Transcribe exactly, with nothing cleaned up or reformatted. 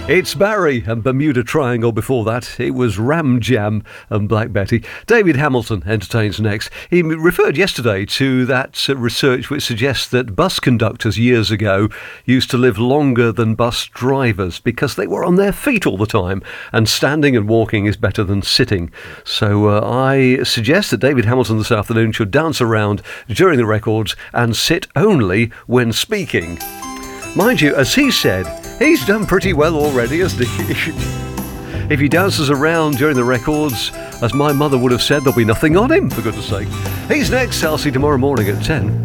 It's Barry and Bermuda Triangle. Before that, it was Ram Jam and Black Betty. David Hamilton entertains next. He referred yesterday to that uh, research which suggests that bus conductors years ago used to live longer than bus drivers because they were on their feet all the time, and standing and walking is better than sitting. So uh, I suggest that David Hamilton this afternoon should dance around during the records and sit only when speaking. Mind you, as he said, he's done pretty well already, hasn't he? If he dances around during the records, as my mother would have said, there'll be nothing on him, for goodness sake. He's next. I'll see you tomorrow morning at ten.